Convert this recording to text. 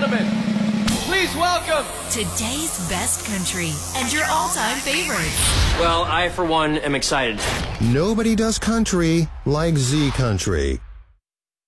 gentlemen, please welcome today's best country and your all-time favorites. Well, I, for one, am excited. Nobody does country like Z Country.